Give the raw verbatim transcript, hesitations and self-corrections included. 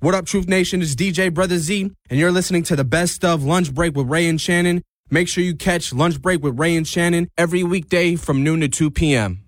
What up, Truth Nation? It's D J Brother Z, and you're listening to the best of Lunch Break with Ray and Shannon. Make sure you catch Lunch Break with Ray and Shannon every weekday from noon to two p.m.